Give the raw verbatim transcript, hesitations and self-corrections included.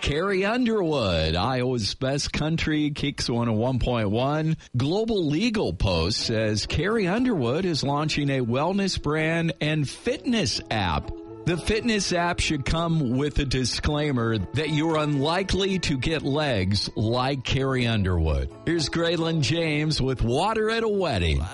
Carrie Underwood, Iowa's best country, Kicks one oh one point one. Global Legal Post says Carrie Underwood is launching a wellness brand and fitness app. The fitness app should come with a disclaimer that you're unlikely to get legs like Carrie Underwood. Here's Graylin James with Water at a Wedding.